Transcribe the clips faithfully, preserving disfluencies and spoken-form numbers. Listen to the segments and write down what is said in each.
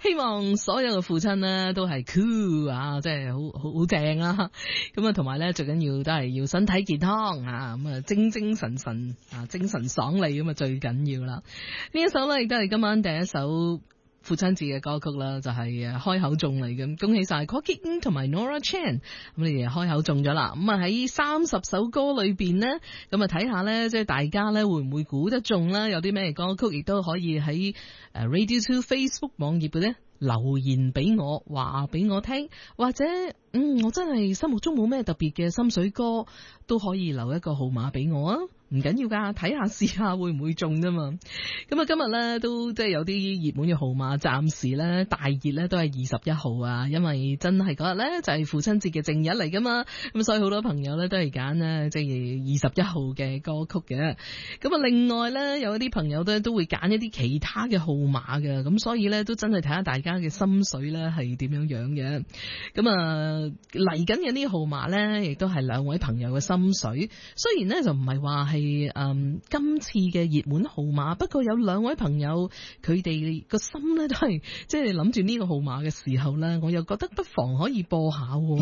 希望所有嘅父親呢都係 cool 啊，即係好好好正啦。咁啊，同埋咧最緊要都係要身體健康啊，咁啊精精神神啊，精神爽利咁啊最緊要啦。呢一首咧亦都係今晚第一首父親節嘅歌曲啦，就係誒開口中嚟嘅，恭喜晒 Cocky 同埋 Nora Chan，咁你哋開口中咗啦。咁啊喺三十首歌裏邊呢，咁啊睇下咧，即係大家咧會唔會估得中啦？有啲咩歌曲亦都可以喺誒 Radio Two Facebook 網頁嘅咧留言俾我，話俾我聽，或者嗯我真係心目中冇咩特別嘅心水歌，都可以留一個號碼俾我啊！唔緊要噶，睇下試下會唔會中啫嘛。咁啊，今日咧都即係有啲熱門嘅號碼，暫時咧大熱咧都係二十一號啊，因為真係嗰日咧就係父親節嘅正日嚟噶嘛。咁所以好多朋友咧都係揀咧即係二十一號嘅歌曲嘅。咁啊，另外咧有一啲朋友咧都會揀一啲其他嘅號碼嘅。咁所以咧都真係睇下大家嘅心水咧係點樣樣嘅。咁啊嚟緊嘅呢啲號碼咧，亦都係兩位朋友嘅心水。雖然咧就唔係話係。嗯，今次嘅熱門號碼，不過有兩位朋友佢哋個心咧都係即係諗住呢個號碼嘅時候咧，我又覺得不妨可以播下，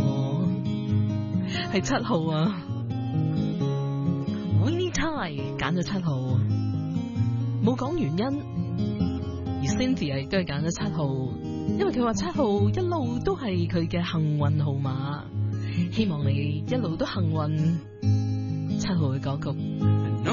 係七號啊 Winnie Tai 揀咗七號，冇講原因，而 Cynthia 亦都係揀咗七號，因為佢話七號一路都係佢嘅幸運號碼，希望你一路都幸運。七號嘅歌曲。